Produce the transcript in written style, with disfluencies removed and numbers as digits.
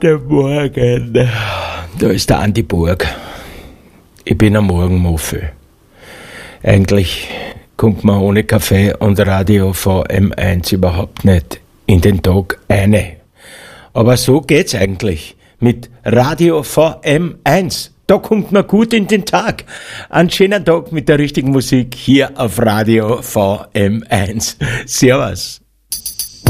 Der Morgen. Da ist der Andi Burg. Ich bin am Morgenmuffel. Eigentlich kommt man ohne Kaffee und Radio von M1 überhaupt nicht in den Tag eine. Aber so geht's eigentlich mit Radio von M1. Da kommt man gut in den Tag. Einen schönen Tag mit der richtigen Musik hier auf Radio VM1. Servus.